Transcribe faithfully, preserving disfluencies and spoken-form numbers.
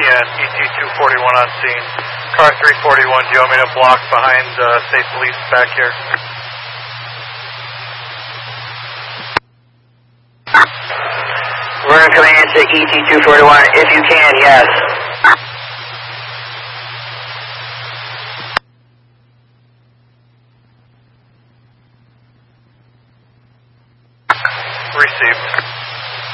can. E T two forty-one on scene. Car three forty-one, do you want me to block behind uh, state police back here? We're coming into E T two forty-one. If you can, yes. Received.